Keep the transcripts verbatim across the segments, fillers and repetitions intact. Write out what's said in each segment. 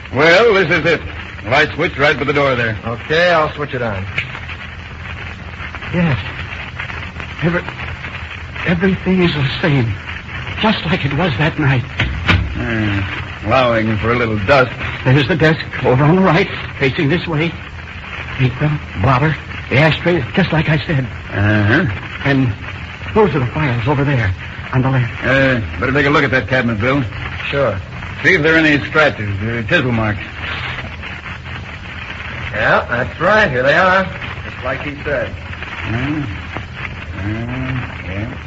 Well, this is it. Light switch right by the door there. Okay, I'll switch it on. Yes. Every, everything is the same. Just like it was that night. Uh, allowing for a little dust. There's the desk over on the right, facing this way. Inkwell, blotter, the ashtray, just like I said. Uh-huh. And those are the files over there, on the left. Uh, better take a look at that cabinet, Bill. Sure. See if there are any scratches, uh, chisel marks. Yeah, that's right. Here they are. Just like he said. Uh, uh, yeah.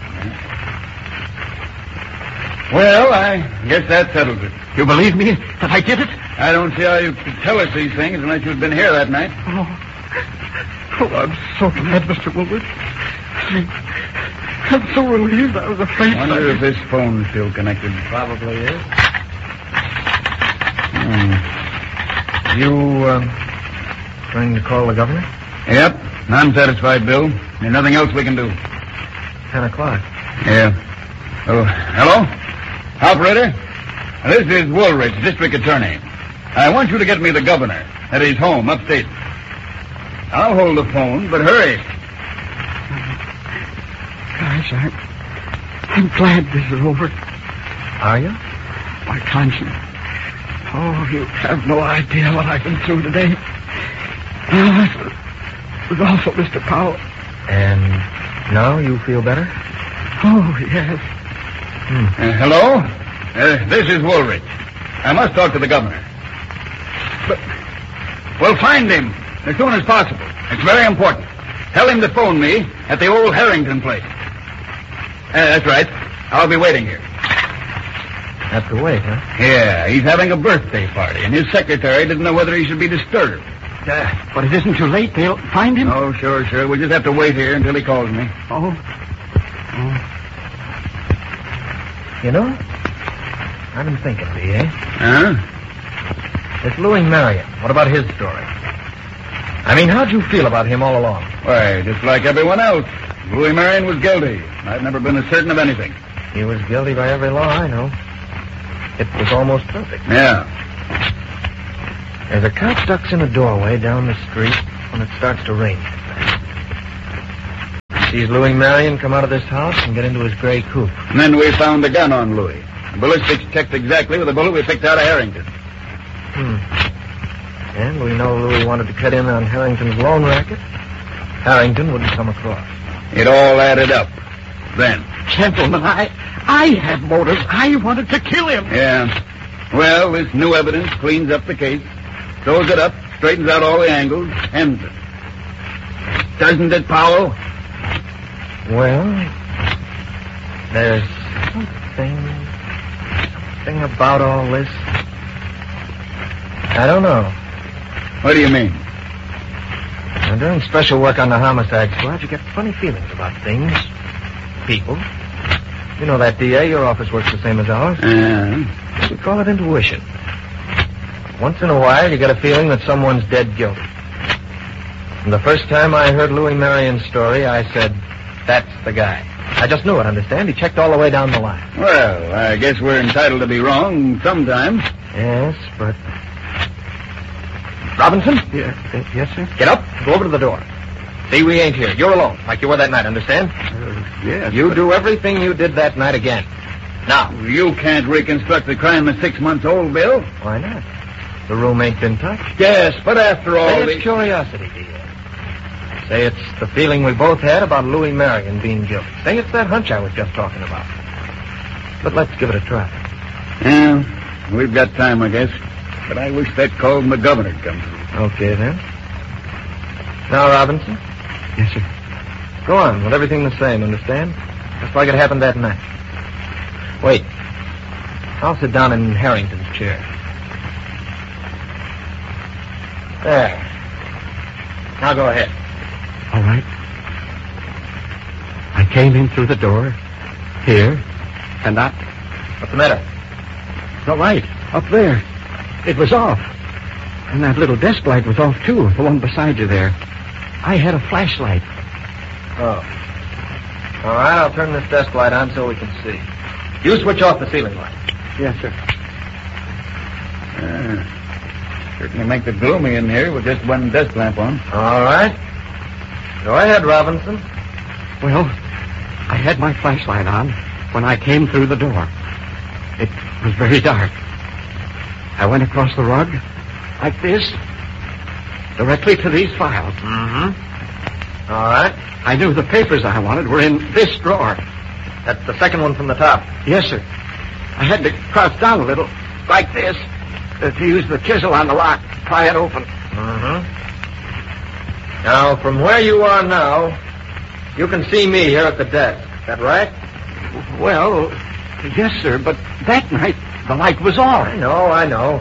Well, I guess that settles it. You believe me that I did it? I don't see how you could tell us these things unless you'd been here that night. Oh, oh I'm so glad, Mister Woolworth. I'm so relieved. I was afraid. I wonder if this phone's still connected. Probably is. Hmm. You, um, trying to call the governor? Yep. I'm satisfied, Bill. There's nothing else we can do. Ten o'clock. Yeah. Oh, hello? Operator? This is Woolrich, district attorney. I want you to get me the governor at his home upstate. I'll hold the phone, but hurry. Gosh, I'm, I'm glad this is over. Are you? My conscience. Oh, you have no idea what I've been through today. Oh, it was, it was awful, Mister Powell. And now you feel better? Oh, yes. Hmm. Uh, hello? Uh, this is Woolrich. I must talk to the governor. But, well, find him as soon as possible. It's very important. Tell him to phone me at the old Harrington place. Uh, that's right. I'll be waiting here. Have to wait, huh? Yeah, he's having a birthday party, and his secretary didn't know whether he should be disturbed. Uh, but it isn't too late. They'll find him? Oh, sure, sure. We'll just have to wait here until he calls me. Oh. Oh. You know, I've been thinking, B A. Huh? This Louis Marion, what about his story? I mean, how'd you feel about him all along? Why, just like everyone else. Louis Marion was guilty. I've never been as certain of anything. He was guilty by every law I know. It was almost perfect. Yeah. There's a car stuck in a doorway down the street when it starts to rain. Sees Louis Marion come out of this house and get into his gray coupe. And then we found the gun on Louis. The ballistics checked exactly with the bullet we picked out of Harrington. Hmm. And we know Louis wanted to cut in on Harrington's loan racket. Harrington wouldn't come across. It all added up. Then. Gentlemen, I, I had motives. I wanted to kill him. Yeah. Well, this new evidence cleans up the case, throws it up, straightens out all the angles, ends it. Doesn't it, Powell? Well, there's something, something about all this. I don't know. What do you mean? Now, during special work on the homicide squad, you get funny feelings about things, people. You know that, D A. Your office works the same as ours. Yeah. We call it intuition. Once in a while, you get a feeling that someone's dead guilty. And the first time I heard Louis Marion's story, I said, that's the guy. I just knew it, understand? He checked all the way down the line. Well, I guess we're entitled to be wrong sometimes. Yes, but... Robinson? Yeah, uh, yes, sir? Get up. Go over to the door. See, we ain't here. You're alone, like you were that night, understand? Uh, yes. You do everything you did that night again. Now. You can't reconstruct the crime that's six months old, Bill. Why not? The room ain't been touched. Yes, but after all... Say the... it's curiosity, dear. Say it's the feeling we both had about Louis Marion being guilty. Say it's that hunch I was just talking about. But let's give it a try. Yeah, we've got time, I guess. But I wish that call from the governor would come through. Okay, then. Now, Robinson? Yes, sir. Go on, with everything the same, understand? Just like it happened that night. Wait. I'll sit down in Harrington's chair. There. Now go ahead. All right. I came in through the door, here, and I... What's the matter? The light, up there. It was off. And that little desk light was off, too, the one beside you there. I had a flashlight. Oh. All right, I'll turn this desk light on so we can see. You switch off the ceiling light. Yes, sir. Uh, certainly makes it gloomy in here with just one desk lamp on. All right. Go ahead, Robinson. Well, I had my flashlight on when I came through the door. It was very dark. I went across the rug, like this, directly to these files. Mm-hmm. All right. I knew the papers I wanted were in this drawer. That's the second one from the top. Yes, sir. I had to crouch down a little, like this, uh, to use the chisel on the lock to pry it open. Mm-hmm. Now, from where you are now, you can see me here at the desk. Is that right? Well, yes, sir, but that night the light was on. I know, I know.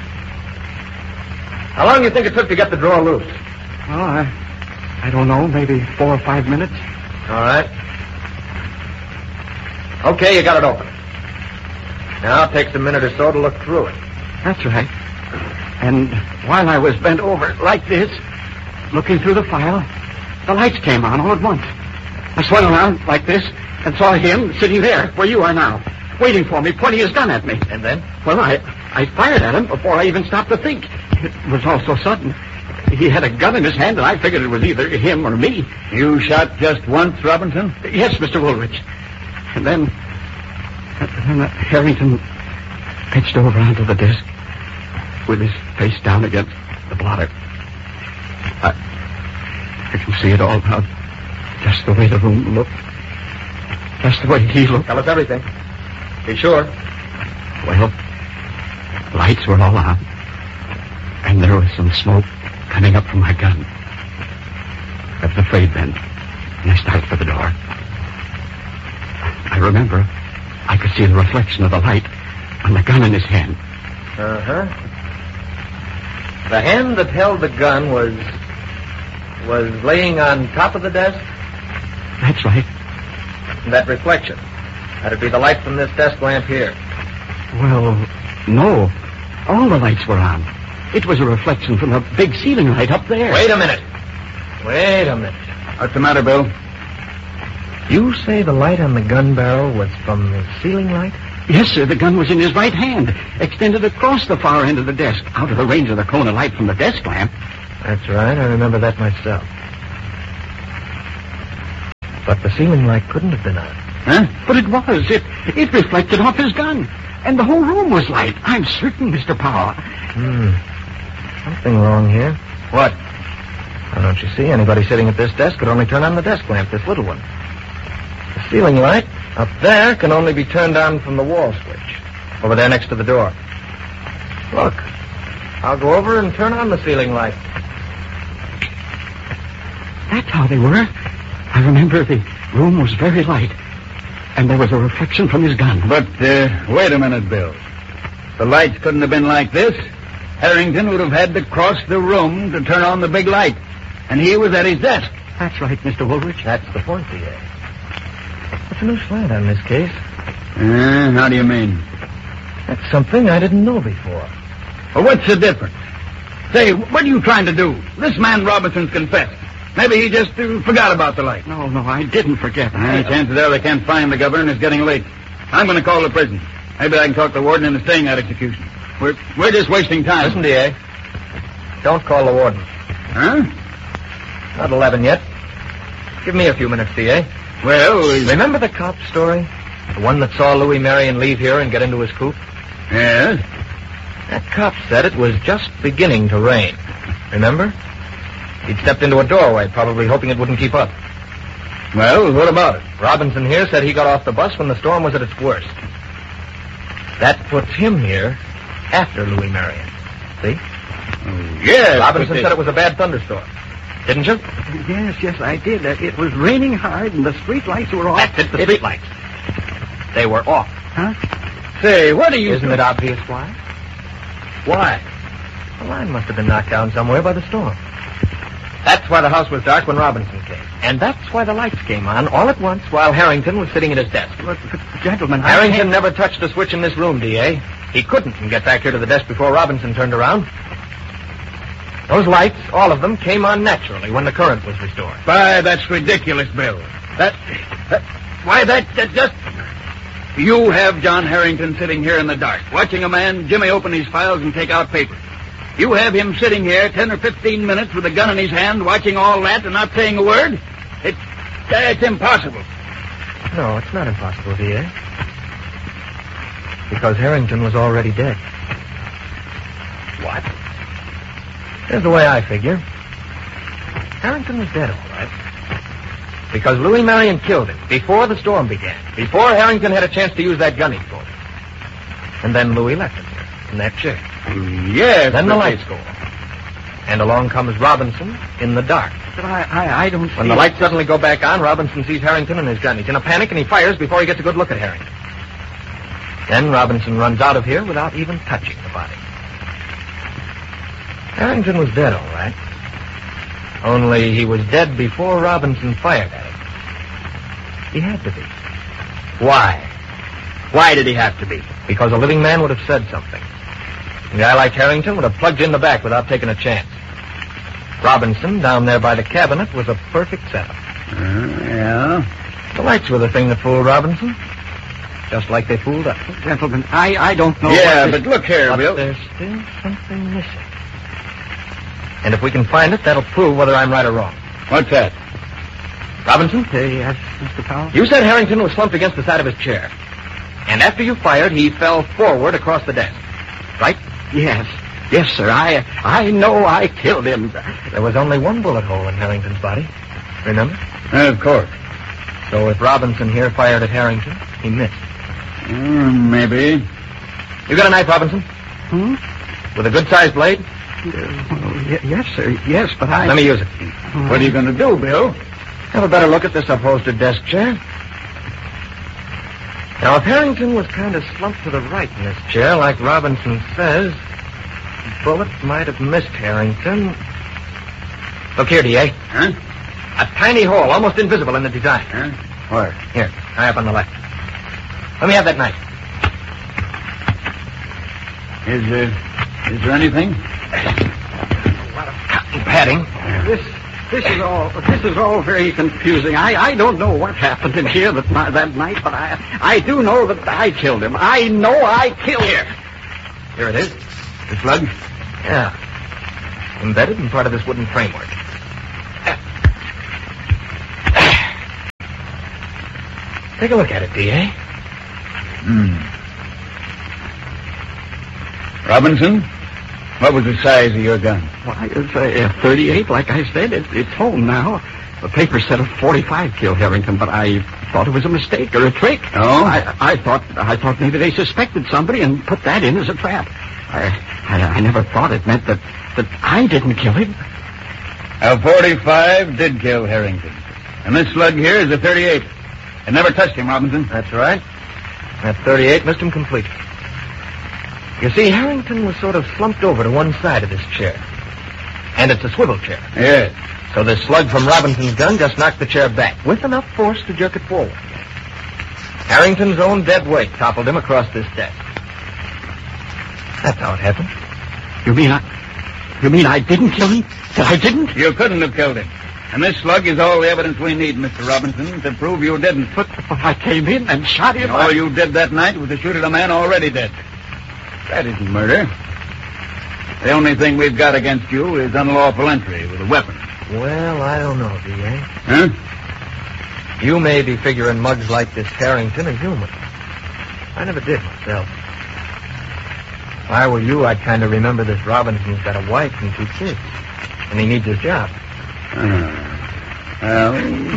How long do you think it took to get the drawer loose? Well, I, I don't know, maybe four or five minutes. All right. Okay, you got it open. Now it takes a minute or so to look through it. That's right. And while I was bent over like this, looking through the file, the lights came on all at once. I swung around like this and saw him sitting there where you are now, waiting for me, pointing his gun at me. And then? Well, I, I fired at him before I even stopped to think. It was all so sudden. He had a gun in his hand, and I figured it was either him or me. You shot just once, Robinson? Yes, Mister Woolridge. And then, and then Harrington pitched over onto the desk with his face down against the blotter. I, I can see it all now. Just the way the room looked. Just the way he looked. Tell us everything. Be sure. Well, lights were all on. And there was some smoke coming up from my gun. I was afraid then. And I started for the door. I remember I could see the reflection of the light on the gun in his hand. Uh-huh. The hand that held the gun was... was laying on top of the desk? That's right. That reflection. That'd be the light from this desk lamp here. Well, no. All the lights were on. It was a reflection from the big ceiling light up there. Wait a minute. Wait a minute. What's the matter, Bill? You say the light on the gun barrel was from the ceiling light? Yes, sir. The gun was in his right hand, extended across the far end of the desk, out of the range of the cone of light from the desk lamp. That's right. I remember that myself. But the ceiling light couldn't have been on. Huh? But it was. It it reflected off his gun. And the whole room was light. I'm certain, Mister Powell. Hmm. Something wrong here. What? Why don't you see? Anybody sitting at this desk could only turn on the desk lamp, this little one. The ceiling light up there can only be turned on from the wall switch. Over there next to the door. Look. I'll go over and turn on the ceiling light. That's how they were. I remember the room was very light. And there was a reflection from his gun. But, uh, wait a minute, Bill. The lights couldn't have been like this. Harrington would have had to cross the room to turn on the big light. And he was at his desk. That's right, Mister Woolridge. That's the point, D A. What's a new slant on this case? Uh, how do you mean? That's something I didn't know before. Well, what's the difference? Say, what are you trying to do? This man Robinson's confessed. Maybe he just uh, forgot about the light. No, no, I didn't forget. Uh, chances are they can't find the governor and it's getting late. I'm going to call the prison. Maybe I can talk the warden into staying at execution. We're, we're just wasting time. Listen, D A. Don't call the warden. Huh? Not eleven yet. Give me a few minutes, D A. Well, uh, remember the cop story? The one that saw Louis Marion leave here and get into his coupe? Yes? That cop said it was just beginning to rain. Remember? He'd stepped into a doorway, probably hoping it wouldn't keep up. Well, what about it? Robinson here said he got off the bus when the storm was at its worst. That puts him here after Louis Marion. See? Oh, yes. Robinson said it was a bad thunderstorm. Didn't you? Yes, yes, I did. Uh, It was raining hard and the street lights were off. That's it, the street lights. They were off. Huh? Say, what are you... Isn't it obvious why? Why? The line must have been knocked down somewhere by the storm. That's why the house was dark when Robinson came. And that's why the lights came on all at once while Harrington was sitting at his desk. Look, gentlemen, I Harrington can't- never touched a switch in this room, D A. He couldn't get back here to the desk before Robinson turned around. Those lights, all of them, came on naturally when the current was restored. Why, that's ridiculous, Bill. That... that why, that, that just... You have John Harrington sitting here in the dark, watching a man, Jimmy, open his files and take out papers. You have him sitting here ten or fifteen minutes with a gun in his hand, watching all that and not saying a word? It, it's impossible. No, it's not impossible, D A. Because Harrington was already dead. What? Here's the way I figure. Harrington was dead, all right. Because Louis Marion killed him before the storm began, before Harrington had a chance to use that gun he pulled. And then Louis left him here, in that chair. Yes. Then the lights go off. And along comes Robinson in the dark. But I, I, I don't see... When the lights suddenly go back on, Robinson sees Harrington and his gun. He's in a panic and he fires before he gets a good look at Harrington. Then Robinson runs out of here without even touching the body. Harrington was dead, all right. Only he was dead before Robinson fired at him. He had to be. Why? Why did he have to be? Because a living man would have said something. A guy like Harrington would have plugged in the back without taking a chance. Robinson, down there by the cabinet, was a perfect setup. Uh, yeah? The lights were the thing that fooled Robinson. Just like they fooled us. Gentlemen, I, I don't know Yeah, what but look here, But Bill. there's still something missing. And if we can find it, that'll prove whether I'm right or wrong. What's that? Robinson? Uh, yes, Mister Powell? You said Harrington was slumped against the side of his chair. And after you fired, he fell forward across the desk. Right? Yes. Yes, sir. I I know I killed him. There was only one bullet hole in Harrington's body. Remember? Uh, of course. So if Robinson here fired at Harrington, he missed. Mm, maybe. You got a knife, Robinson? Hmm? With a good-sized blade? Uh, well, y- yes, sir. Yes, but I... Let me use it. What are you going to do, Bill? Have a better look at this upholstered desk chair. Now, if Harrington was kind of slumped to the right in this chair, like Robinson says, the bullet might have missed Harrington. Look here, D A. Huh? A tiny hole, almost invisible in the design. Huh? Where? Here, high up on the left. Let me have that knife. Is, uh, is there anything? A lot of cotton padding. This this is all this is all very confusing. I, I don't know what happened in here that ni- that night, but I I do know that I killed him. I know I killed him. Here it is. The slug? Yeah. Embedded in part of this wooden framework. Take a look at it, D A. Hmm. Robinson, what was the size of your gun? Why, it's a, a thirty-eight, like I said. It, it's home now. The paper said a forty-five killed Harrington, but I thought it was a mistake or a trick. Oh? I, I thought I thought maybe they suspected somebody and put that in as a trap. I, I, I never thought it meant that, that I didn't kill him. A forty-five did kill Harrington. And this slug here is a thirty-eight. It never touched him, Robinson. That's right. That thirty-eight missed him completely. You see, Harrington was sort of slumped over to one side of this chair. And it's a swivel chair. Yes. So this slug from Robinson's gun just knocked the chair back, with enough force to jerk it forward. Harrington's own dead weight toppled him across this desk. That's how it happened. You mean I... You mean I didn't kill him? That I didn't? You couldn't have killed him. And this slug is all the evidence we need, Mister Robinson, to prove you didn't. But, but I came in and shot him. And all you did that night was to shoot at a man already dead. That isn't murder. The only thing we've got against you is unlawful entry with a weapon. Well, I don't know, D A. Huh? You may be figuring mugs like this Harrington are human. I never did myself. If I were you, I'd kind of remember this Robinson's got a wife and two kids. And he needs his job. Uh, well,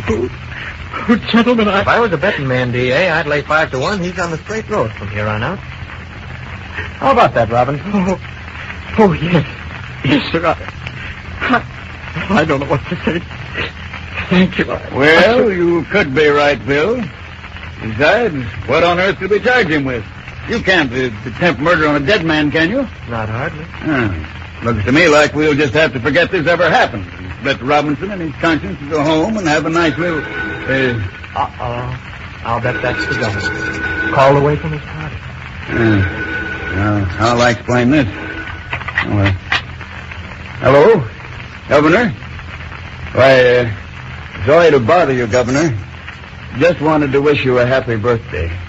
Oh, gentlemen, I... If I was a betting man, D A, I'd lay five to one. He's on the straight road from here on out. How about that, Robinson? Oh, oh yes. Yes, sir. I, I, I don't know what to say. Thank you. I, well, you could be right, Bill. Besides, what on earth could we charge him with? You can't uh, attempt murder on a dead man, can you? Not hardly. Uh, looks to me like we'll just have to forget this ever happened. Let Robinson and his conscience go home and have a nice little... Uh, Uh-oh. I'll bet that's the governor. Called away from his party. uh, well, how will I explain this? Oh, well. Hello? Governor? Why, uh, sorry to bother you, Governor. Just wanted to wish you a happy birthday.